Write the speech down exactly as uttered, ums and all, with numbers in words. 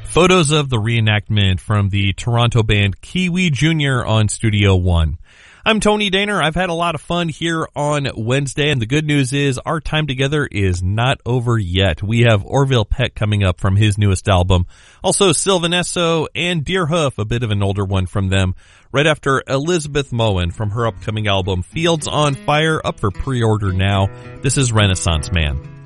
Photos of the reenactment from the Toronto band Kiwi Junior on Studio One. I'm Tony Daner. I've had a lot of fun here on Wednesday, and the good news is our time together is not over yet. We have Orville Peck coming up from his newest album. Also Sylvan Esso and Deerhoof, a bit of an older one from them, right after Elizabeth Moen from her upcoming album Fields on Fire, up for pre-order now. This is Renaissance Man.